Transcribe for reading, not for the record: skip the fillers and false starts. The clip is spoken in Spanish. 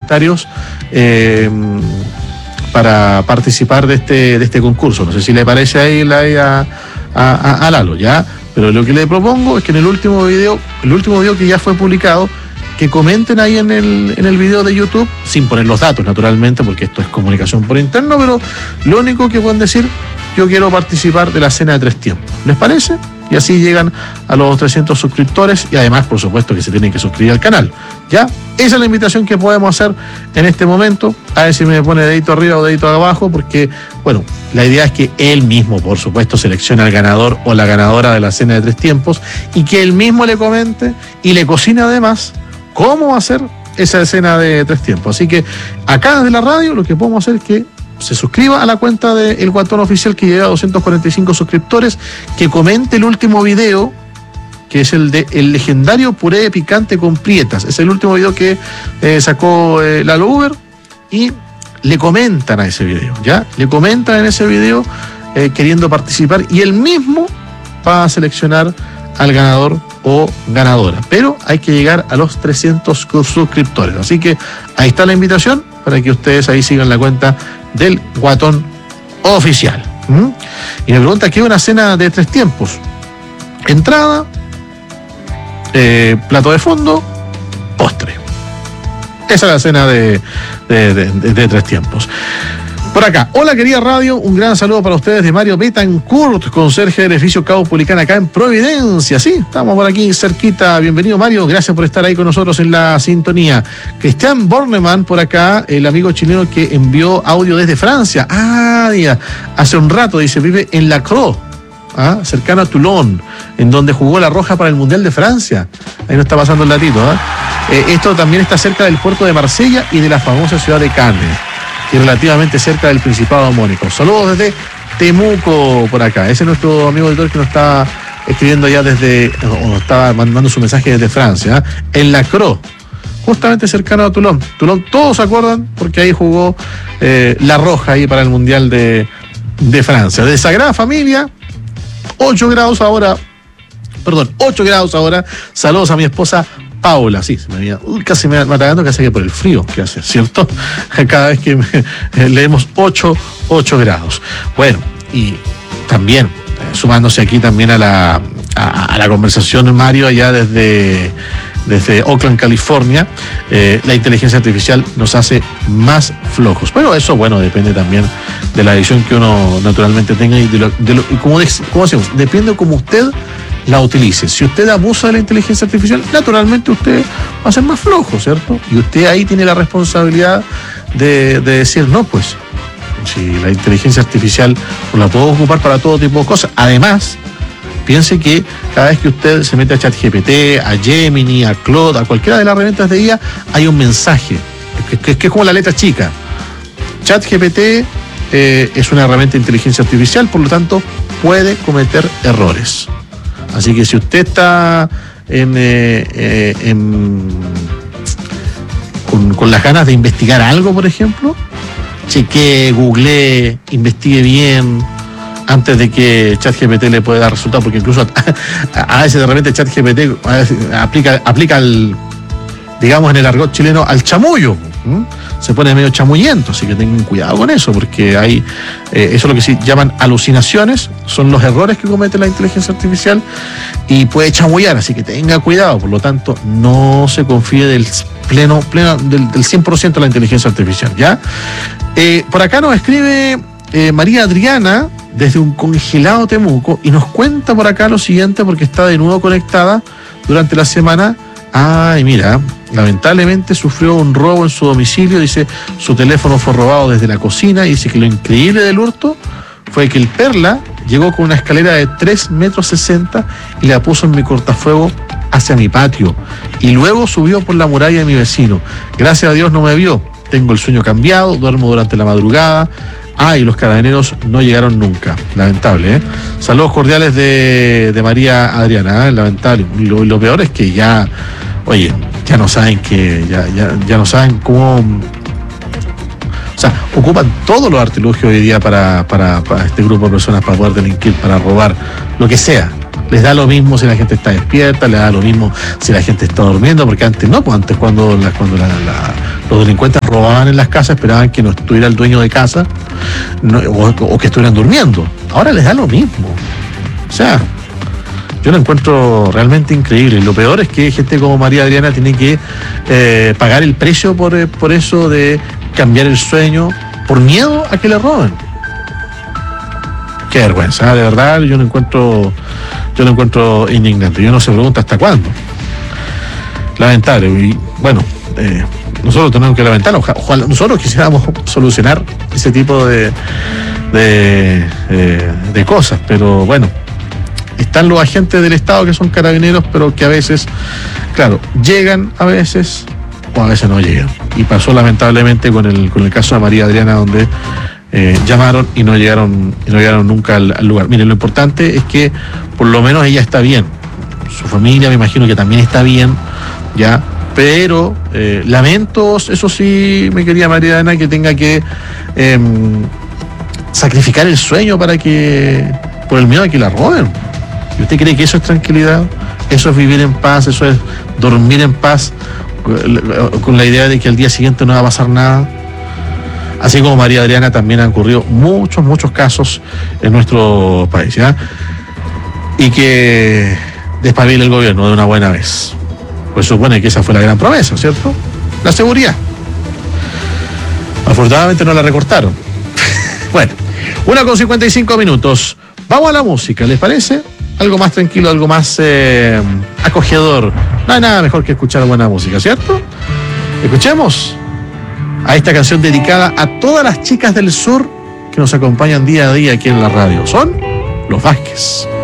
voluntarios para participar de este concurso. No sé si le parece ahí a Lalo, ¿ya? Pero lo que le propongo es que en el último video que ya fue publicado, que comenten ahí en el video de YouTube, sin poner los datos naturalmente, porque esto es comunicación por interno, pero lo único que pueden decir: yo quiero participar de la cena de 3 tiempos. ¿Les parece? Y así llegan a los 300 suscriptores, y además, por supuesto, que se tienen que suscribir al canal, ¿ya? Esa es la invitación que podemos hacer en este momento. A ver si me pone dedito arriba o dedito abajo, porque, bueno, la idea es que él mismo, por supuesto, seleccione al ganador o la ganadora de la cena de 3 tiempos, y que él mismo le comente y le cocine además cómo hacer esa cena de 3 tiempos. Así que acá desde la radio lo que podemos hacer es que se suscriba a la cuenta de El Guatón Oficial, que llega a 245 suscriptores, que comente el último video, que es el de el legendario puré picante con prietas. Es el último video que sacó Lalo Uber, y le comentan a ese video, ¿ya? Le comentan en ese video queriendo participar, y él mismo va a seleccionar al ganador o ganadora. Pero hay que llegar a los 300 suscriptores. Así que ahí está la invitación para que ustedes ahí sigan la cuenta del Guatón Oficial. Y me pregunta: ¿qué es una cena de 3 tiempos? Entrada, plato de fondo, postre. Esa es la cena de 3 tiempos. Por acá: hola querida radio, un gran saludo para ustedes de Mario Betancourt, conserje del edificio Cabo Pulicán acá en Providencia. Sí, estamos por aquí cerquita. Bienvenido, Mario, gracias por estar ahí con nosotros en la sintonía. Cristian Bornemann por acá, el amigo chileno que envió audio desde Francia. Hace un rato, dice, vive en Lacroix, cercano a Toulon, en donde jugó la Roja para el Mundial de Francia. Ahí nos está pasando el datito. Esto también está cerca del puerto de Marsella y de la famosa ciudad de Cannes, y relativamente cerca del Principado Mónaco. Saludos desde Temuco por acá. Ese es nuestro amigo editor que nos está escribiendo ya o nos estaba mandando su mensaje desde Francia, en Lacroix, justamente cercano a Toulon. Toulon, todos se acuerdan, porque ahí jugó la Roja ahí para el Mundial de Francia. De Sagrada Familia, 8 grados ahora. Saludos a mi esposa Paula. Sí, casi me atacando, casi que por el frío que hace, ¿cierto? Cada vez que leemos 8 grados. Bueno, y también sumándose aquí también a la conversación, Mario, allá desde Oakland, California, la inteligencia artificial nos hace más flojos. Pero eso, bueno, depende también de la edición que uno naturalmente tenga y como decimos, depende como usted la utilice. Si usted abusa de la inteligencia artificial, naturalmente usted va a ser más flojo, ¿cierto? Y usted ahí tiene la responsabilidad de decir: no, pues, si la inteligencia artificial la puedo ocupar para todo tipo de cosas. Además, piense que cada vez que usted se mete a ChatGPT, a Gemini, a Claude, a cualquiera de las herramientas de IA, hay un mensaje, que es como la letra chica. ChatGPT es una herramienta de inteligencia artificial, por lo tanto, puede cometer errores. Así que si usted está con las ganas de investigar algo, por ejemplo, chequee, googlee, investigue bien antes de que ChatGPT le pueda dar resultados, porque incluso a veces de repente ChatGPT aplica digamos en el argot chileno, al chamullo. Se pone medio chamullento, así que tengan cuidado con eso, porque hay eso es lo que se llaman alucinaciones, son los errores que comete la inteligencia artificial y puede chamullar, así que tenga cuidado. Por lo tanto, no se confíe del 100% de la inteligencia artificial, ¿ya? Por acá nos escribe María Adriana desde un congelado Temuco y nos cuenta por acá lo siguiente, porque está de nuevo conectada durante la semana. Y mira, lamentablemente sufrió un robo en su domicilio. Dice, su teléfono fue robado desde la cocina, y dice que lo increíble del hurto fue que el Perla llegó con una escalera de 3,60 metros y la puso en mi cortafuego hacia mi patio, y luego subió por la muralla de mi vecino. Gracias a Dios no me vio. Tengo el sueño cambiado, duermo durante la madrugada. Y los carabineros no llegaron nunca. Lamentable, ¿eh? Saludos cordiales de María Adriana, lamentable. Lo peor es que ya no saben ya no saben cómo. O sea, ocupan todos los artilugios hoy día para este grupo de personas, para poder delinquir, para robar, lo que sea. Les da lo mismo si la gente está despierta, les da lo mismo si la gente está durmiendo, porque antes no, pues antes cuando los delincuentes robaban en las casas, esperaban que no estuviera el dueño de casa o que estuvieran durmiendo. Ahora les da lo mismo. O sea, yo lo encuentro realmente increíble. Y lo peor es que gente como María Adriana tiene que pagar el precio por eso de cambiar el sueño, por miedo a que le roben. Qué vergüenza, de verdad, yo lo encuentro indignante. Yo no se pregunta hasta cuándo. Lamentable. Y bueno, nosotros tenemos que lamentar. Ojalá nosotros quisiéramos solucionar ese tipo de cosas, pero bueno, están los agentes del Estado que son carabineros, pero que a veces, claro, llegan a veces o a veces no llegan. Y pasó lamentablemente con el caso de María Adriana, donde llamaron y no llegaron nunca al lugar. Miren, lo importante es que por lo menos ella está bien. Su familia me imagino que también está bien, ya, pero lamento, eso sí, mi querida María Adriana, que tenga que sacrificar el sueño por el miedo a que la roben. ¿Y usted cree que eso es tranquilidad? ¿Eso es vivir en paz? ¿Eso es dormir en paz con la idea de que al día siguiente no va a pasar nada? Así como María Adriana, también han ocurrido muchos casos en nuestro país, ¿ya? Y que despabile el gobierno de una buena vez. Pues supone que esa fue la gran promesa, ¿cierto? La seguridad. Afortunadamente no la recortaron. Bueno, 1:55. Vamos a la música, ¿les parece? Algo más tranquilo, algo más acogedor. No hay nada mejor que escuchar buena música, ¿cierto? Escuchemos a esta canción dedicada a todas las chicas del sur que nos acompañan día a día aquí en la radio. Son los Vázquez.